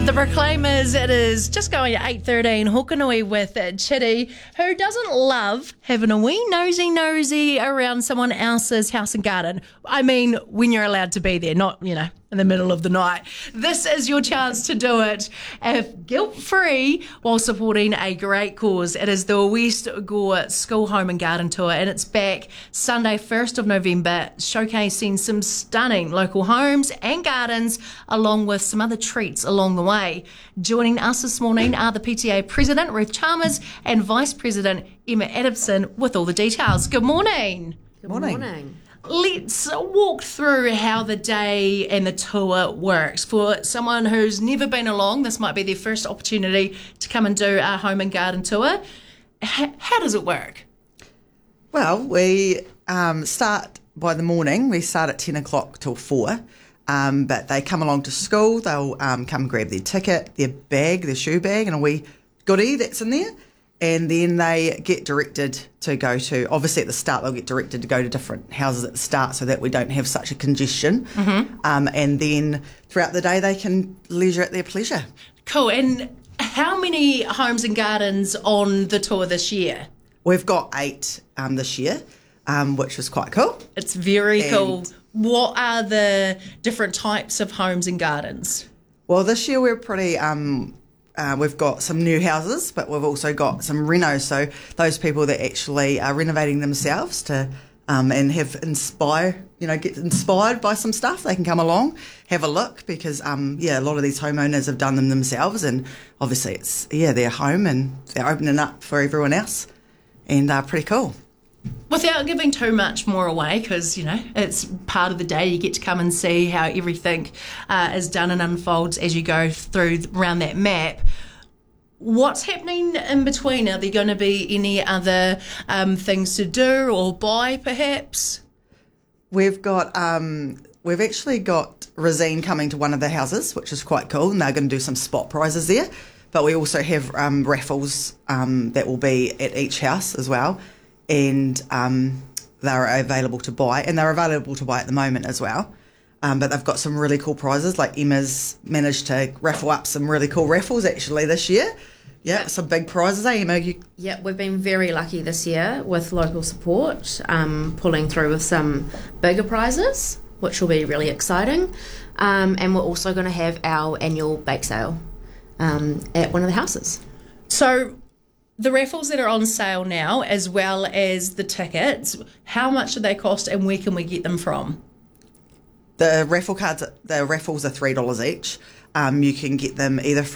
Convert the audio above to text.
The Proclaimers, it is just going to 8:13, Hokanui with Chitty, who doesn't love having a wee nosy around someone else's house and garden. I mean, when you're allowed to be there, not, in the middle of the night. This is your chance to do it guilt-free while supporting a great cause. It is the West Gore School Home and Garden Tour, and it's back Sunday, 1st of November, showcasing some stunning local homes and gardens, along with some other treats along the way. Joining us this morning are the PTA President, Ruth Chalmers, and Vice President, Emma Adamson, with all the details. Good morning. Good morning. Let's walk through how the day and the tour works. For someone who's never been along, this might be their first opportunity to come and do our home and garden tour. How does it work? Well, we start by the morning. We start at 10 o'clock till 4. But they come along to school. They'll come grab their ticket, their bag, their shoe bag, and a wee goodie that's in there. And then they get directed to go to, obviously at the start, they'll get directed to go to different houses at the start so that we don't have such a congestion. Mm-hmm. And then throughout the day, they can leisure at their pleasure. Cool. And how many homes and gardens on the tour this year? We've got 8 this year, which is quite cool. It's very cool. What are the different types of homes and gardens? Well, this year we're pretty... we've got some new houses, but we've also got some renos. So those people that actually are renovating themselves to and have get inspired by some stuff, they can come along, have a look, because a lot of these homeowners have done them themselves, and obviously it's their home and they're opening up for everyone else, and pretty cool. Without giving too much more away, because, it's part of the day, you get to come and see how everything is done and unfolds as you go through around that map. What's happening in between? Are there going to be any other things to do or buy, perhaps? We've actually got Rosine coming to one of the houses, which is quite cool, and they're going to do some spot prizes there. But we also have raffles that will be at each house as well. And they're available to buy, and they're available to buy at the moment as well. But they've got some really cool prizes, like Emma's managed to raffle up some really cool raffles actually this year. Yeah, some big prizes, Emma? Yeah, we've been very lucky this year with local support, pulling through with some bigger prizes, which will be really exciting. And we're also going to have our annual bake sale at one of the houses. So the raffles that are on sale now, as well as the tickets, how much do they cost and where can we get them from? The raffles are $3 each. You can get them either